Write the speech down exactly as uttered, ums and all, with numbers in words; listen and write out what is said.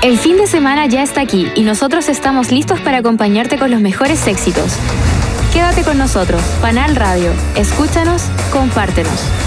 El fin de semana ya está aquí y nosotros estamos listos para acompañarte con los mejores éxitos. Quédate con nosotros, Panal Radio. Escúchanos, compártenos.